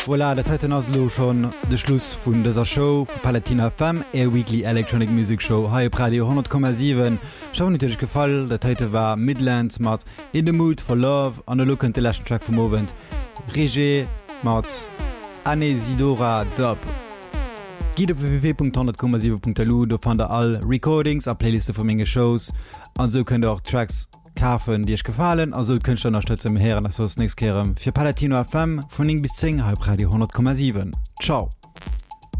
Voilà, dat heute aslo schon de Schluss vun dieser Show vu Palatina FM Air Weekly Electronic Music Show Hi Radio 10,7 schon natürlich gefallen. Dat heute war Midlands mat In the Mood for Love an the Look and the Last Track vom Moment Regé mat Anne Sidora Dub. Geht op www.10,7.lu do fan der all Recordings a Playliste vu menge Shows an so könnt ihr auch Tracks kaufen, die ich gefallen, also könnt ihr unterstützen im Herren, das nächste Kehren für Palatino FM von 9 bis 10 halb Radio 100,7. Ciao.